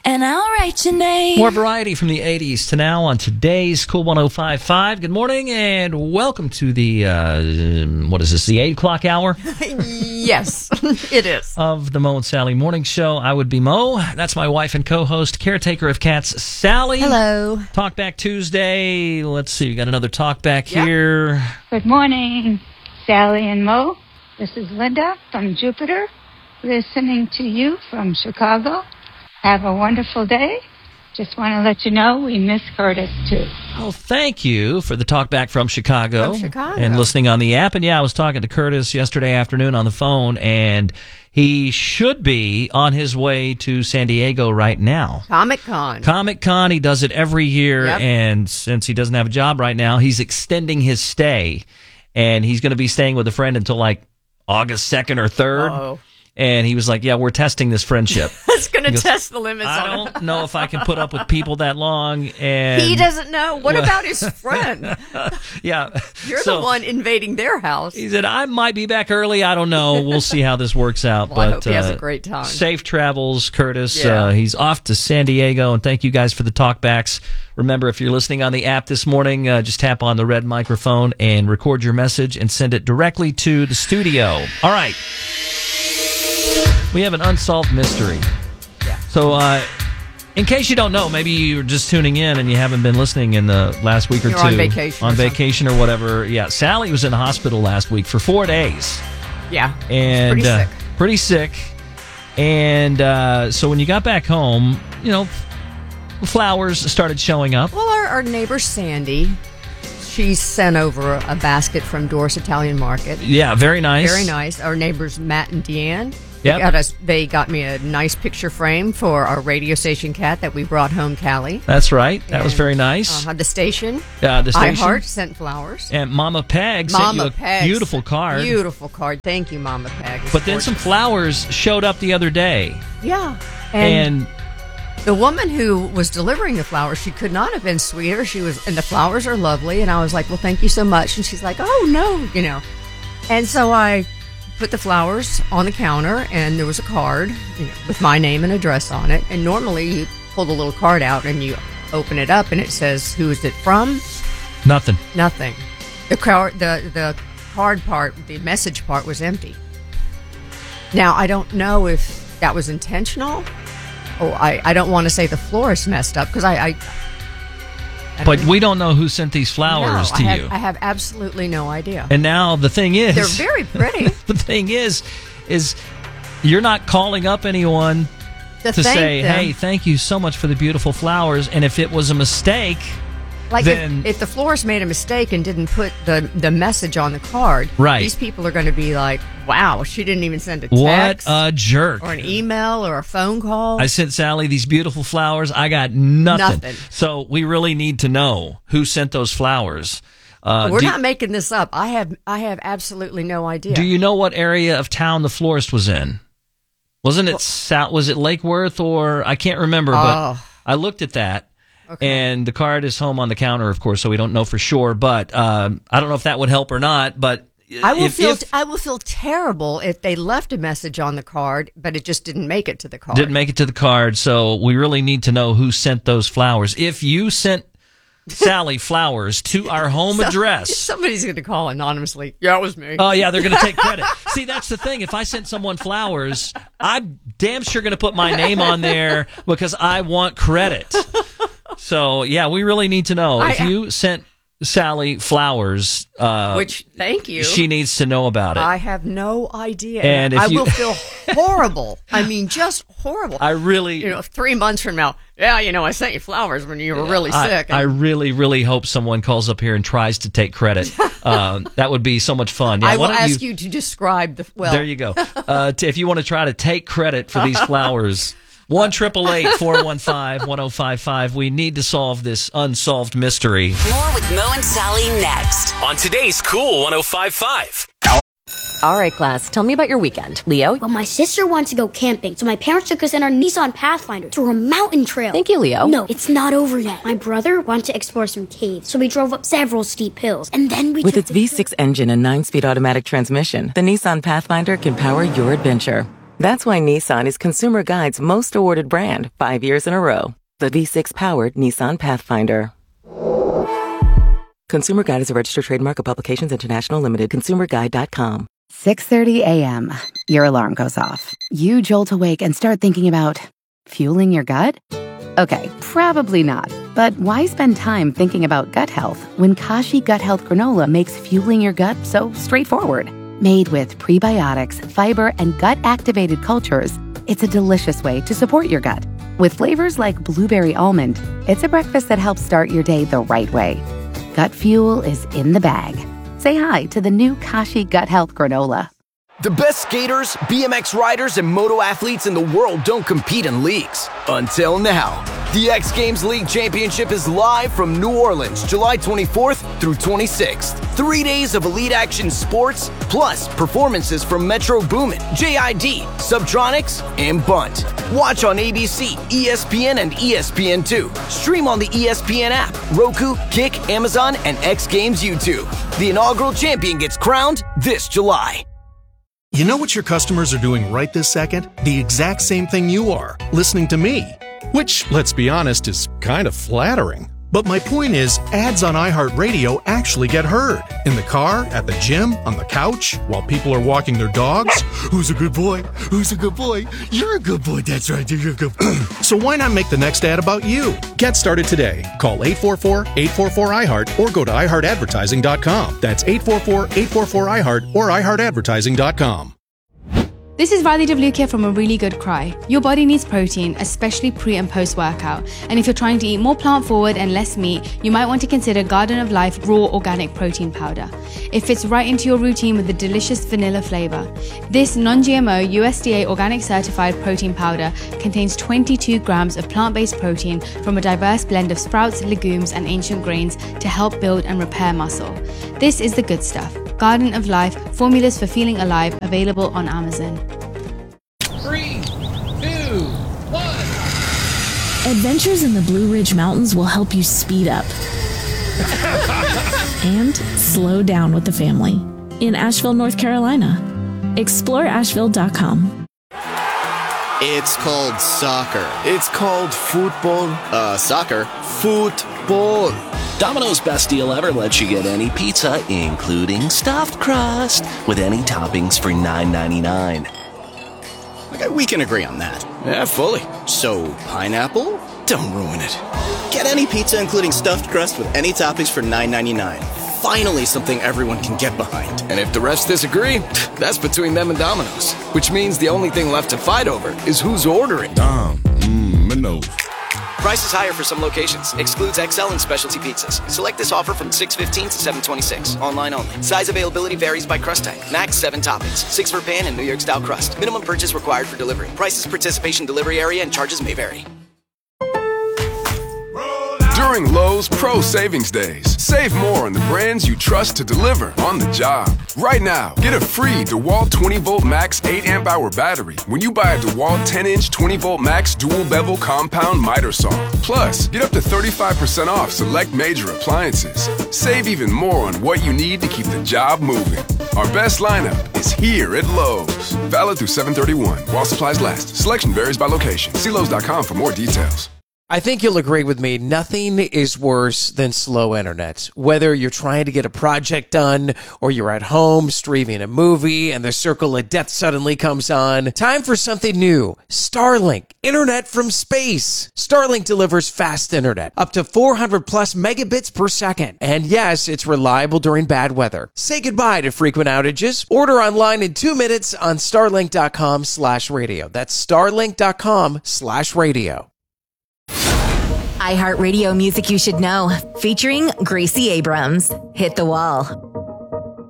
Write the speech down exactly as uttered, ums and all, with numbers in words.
and I'll write your name. More variety from the eighties to now on today's Cool one oh five point five. Good morning and welcome to the, uh, what is this, the eight o'clock hour? Yes, it is. Of the Mo and Sally Morning Show. I would be Mo. That's my wife and co-host, caretaker of cats, Sally. Hello. Talkback Tuesday. Let's see, we got another talkback Yep. here. Good morning, Sally and Mo. This is Linda from Jupiter, listening to you from Chicago. Have a wonderful day. Just want to let you know we miss Curtis, too. Well, thank you for the talkback from Chicago. From Chicago. And listening on the app. And yeah, I was talking to Curtis yesterday afternoon on the phone, and he should be on his way to San Diego right now. Comic-Con. Comic-Con, he does it every year, Yep. and since he doesn't have a job right now, he's extending his stay, and he's going to be staying with a friend until like August second or third. Uh-oh. And he was like, yeah, we're testing this friendship. It's going to goes, test the limits I on don't know if I can put up with people that long. And He doesn't know. What Well- about his friend? yeah. You're So, the one invading their house. He said, I might be back early. I don't know. We'll see how this works out. Well, I but hope he has a uh, great time. Safe travels, Curtis. Yeah. Uh, he's off to San Diego, and thank you guys for the talkbacks. Remember, if you're listening on the app this morning, uh, just tap on the red microphone and record your message and send it directly to the studio. All right. We have an unsolved mystery. Yeah. So, uh, in case you don't know, maybe you're just tuning in and you haven't been listening in the last week or You're two. on vacation On or something. vacation or whatever. Yeah, Sally was in the hospital last week for four days. Yeah. And Pretty uh, sick. pretty sick. And uh, so when you got back home, you know, flowers started showing up. Well, our, our neighbor Sandy, she sent over a basket from Doris Italian Market. Yeah, very nice. Very nice. Our neighbors Matt and Deanne. Yep. They got, us, they got me a nice picture frame for our radio station cat that we brought home, Callie. That's right. That was And, very nice. Uh, the station, Uh, the station. iHeart sent flowers. And Mama Peg sent Mama you a Peg. beautiful card. Beautiful card. Thank you, Mama Peg. It's But then some gorgeous. flowers showed up the other day. Yeah. And, And the woman who was delivering the flowers, she could not have been sweeter. She was, and the flowers are lovely. And I was like, well, thank you so much. And she's like, oh, no, you know. And so I put the flowers on the counter, and there was a card, you know, with my name and address on it. And normally you pull the little card out and you open it up, and it says, who is it from? nothing. Nothing. The card, the the card part, the message part was empty. Now I don't know if that was intentional. Oh, I, I don't want to say the florist messed up because I, I, I But don't we don't know who sent these flowers know. to I have, you. I have absolutely no idea. And now the thing is, They're very pretty. the thing is, is you're not calling up anyone To, to thank say, them, hey, thank you so much for the beautiful flowers. And if it was a mistake, like then- if, if the florist made a mistake and didn't put the the message on the card, Right. These people are going to be like, wow, she didn't even send a what text a jerk. or an email or a phone call. I sent Sally these beautiful flowers. I got nothing. Nothing. So we really need to know who sent those flowers. Uh, We're do, not making this up. I have I have absolutely no idea. do you know what area of town the florist was in? Wasn't it South? Was it Lake Worth or I can't remember, but Oh. I looked at that. Okay. And the card is home on the counter, of course, so we don't know for sure. But um, I don't know if that would help or not. But I will if, feel if I will feel terrible if they left a message on the card, but it just didn't make it to the card. didn't make it to the card, so we really need to know who sent those flowers. If you sent Sally flowers to our home address. Somebody's going to call anonymously. Yeah, it was me. Oh, yeah, they're going to take credit. See, that's the thing. If I sent someone flowers, I'm damn sure going to put my name on there because I want credit. So, yeah, we really need to know. I- if you sent Sally flowers, uh, Which, thank you. she needs to know about it. I have no idea. And if I you- will feel horrible. I mean, just horrible. I really... you know, three months from now, yeah, you know, I sent you flowers when you were really I, sick. I really, really hope someone calls up here and tries to take credit. Um, that would be so much fun. Yeah, I why will don't ask you, to describe the, well. There you go. Uh, t- if you want to try to take credit for these flowers, one triple eight four one five one zero five five. We need to solve this unsolved mystery. More with Mo and Sally next. On today's Cool one oh five point five. All right, class, tell me about your weekend. Leo? Well, my sister wants to go camping, so my parents took us in our Nissan Pathfinder to a mountain trail. Thank you, Leo. No, it's not over yet. My brother wanted to explore some caves, so we drove up several steep hills, and then we With took its the V six engine and nine-speed automatic transmission, the Nissan Pathfinder can power your adventure. That's why Nissan is Consumer Guide's most awarded brand five years in a row. The V six powered Nissan Pathfinder. Consumer Guide is a registered trademark of Publications International Limited. consumer guide dot com. six thirty a.m. Your alarm goes off. You jolt awake and start thinking about fueling your gut? Okay, probably not. But why spend time thinking about gut health when Kashi Gut Health Granola makes fueling your gut so straightforward? Made with prebiotics, fiber, and gut-activated cultures, it's a delicious way to support your gut. With flavors like blueberry almond, it's a breakfast that helps start your day the right way. Gut fuel is in the bag. Say hi to the new Kashi Gut Health Granola. The best skaters, B M X riders, and moto athletes in the world don't compete in leagues. Until now. The X Games League Championship is live from New Orleans, July twenty-fourth through twenty-sixth. Three days of elite action sports, plus performances from Metro Boomin, J I D, Subtronics, and Bunt. Watch on A B C, E S P N, and E S P N two. Stream on the E S P N app, Roku, Kick, Amazon, and X Games YouTube. The inaugural champion gets crowned this July. You know what your customers are doing right this second? The exact same thing you are, listening to me. Which, let's be honest, is kind of flattering. But my point is, ads on iHeartRadio actually get heard. In the car, at the gym, on the couch, while people are walking their dogs. Who's a good boy? Who's a good boy? You're a good boy, that's right, you're a good boy. So why not make the next ad about you? Get started today. Call eight four four, eight four four, I heart or go to i heart advertising dot com. That's eight four four, eight four four, I heart or i heart advertising dot com. This is Riley Devlukia from A Really Good Cry. Your body needs protein, especially pre and post workout. And if you're trying to eat more plant forward and less meat, you might want to consider Garden of Life Raw Organic Protein Powder. It fits right into your routine with a delicious vanilla flavor. This non-G M O U S D A organic certified protein powder contains twenty-two grams of plant-based protein from a diverse blend of sprouts, legumes, and ancient grains to help build and repair muscle. This is the good stuff. Garden of Life, formulas for feeling alive, available on Amazon. Three, two, one. Adventures in the Blue Ridge Mountains will help you speed up and slow down with the family in Asheville, North Carolina. explore asheville dot com. It's called soccer. It's called football. Uh, soccer. Football. Domino's Best Deal Ever lets you get any pizza, including stuffed crust, with any toppings for nine ninety-nine. Okay, we can agree on that. Yeah, fully. So, pineapple? Don't ruin it. Get any pizza, including stuffed crust, with any toppings for nine ninety-nine. Finally, something everyone can get behind. And if the rest disagree, that's between them and Domino's. Which means the only thing left to fight over is who's ordering. Dom, mmm, Minos. Price is higher for some locations. Excludes X L and specialty pizzas. Select this offer from six fifteen to seven twenty-six. Online only. Size availability varies by crust type. Max seven toppings. Six for pan and New York style crust. Minimum purchase required for delivery. Prices, participation, delivery area, and charges may vary. During Lowe's Pro Savings Days, save more on the brands you trust to deliver on the job. Right now, get a free DeWalt twenty volt Max eight amp hour battery when you buy a DeWalt ten inch twenty volt Max dual bevel compound miter saw. Plus, get up to thirty-five percent off select major appliances. Save even more on what you need to keep the job moving. Our best lineup is here at Lowe's. Valid through seven thirty-one while supplies last. Selection varies by location. See Lowe's dot com for more details. I think you'll agree with me, nothing is worse than slow internet. Whether you're trying to get a project done or you're at home streaming a movie and the circle of death suddenly comes on, time for something new. Starlink, internet from space. Starlink delivers fast internet, up to four hundred plus megabits per second. And yes, it's reliable during bad weather. Say goodbye to frequent outages. Order online in two minutes on starlink dot com slash radio. That's starlink dot com slash radio. iHeartRadio Music You Should Know, featuring Gracie Abrams. Hit the Wall.